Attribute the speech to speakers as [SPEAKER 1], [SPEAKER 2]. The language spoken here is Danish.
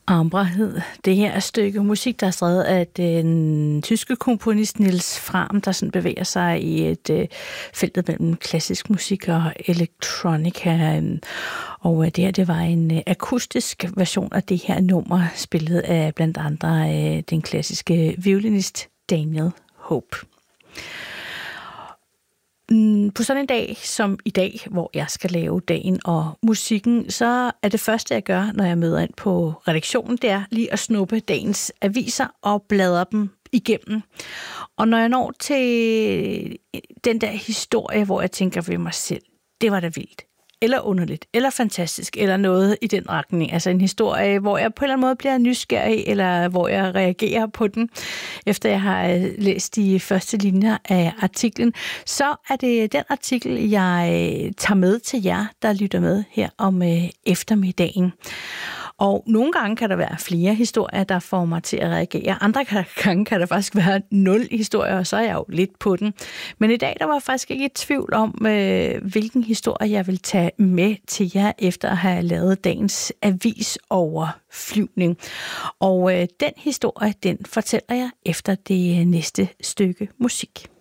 [SPEAKER 1] Ambra hed det her stykke musik, der er skrevet af den tyske komponist Niels Frahm, der sådan bevæger sig i et feltet mellem klassisk musik og elektronika. Og det her, det var en akustisk version af det her nummer, spillet af blandt andre den klassiske violinist Daniel Hope. På sådan en dag som i dag, hvor jeg skal lave dagen og musikken, så er det første, jeg gør, når jeg møder ind på redaktionen, det er lige at snuppe dagens aviser og bladre dem igennem. Og når jeg når til den der historie, hvor jeg tænker ved mig selv, det var da vildt, eller underligt, eller fantastisk, eller noget i den retning. Altså en historie, hvor jeg på en eller anden måde bliver nysgerrig, eller hvor jeg reagerer på den, efter jeg har læst de første linjer af artiklen, så er det den artikel, jeg tager med til jer, der lytter med her om eftermiddagen. Og nogle gange kan der være flere historier, der får mig til at reagere. Andre gange kan der faktisk være 0 historier, og så er jeg jo lidt på den. Men i dag der var jeg faktisk ikke i tvivl om, hvilken historie jeg vil tage med til jer, efter at have lavet dagens avisoverflyvning. Og den historie, den fortæller jeg efter det næste stykke musik.